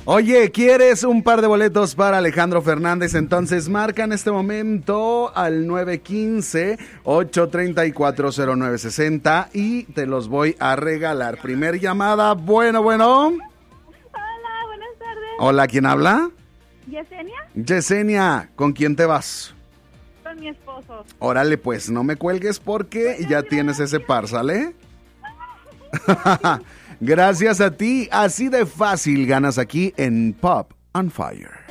Oye, ¿quieres un par de boletos para Alejandro Fernández? Entonces marca en este momento al 915-834-0960 y te los voy a regalar. Primer llamada, bueno. Hola, buenas tardes. Hola, ¿quién habla? ¿Yesenia? Yesenia, ¿con quién te vas? Con mi esposo. Órale, pues no me cuelgues porque ya tienes ese par, ¿sale? Gracias a ti, así de fácil ganas aquí en Pop on Fire.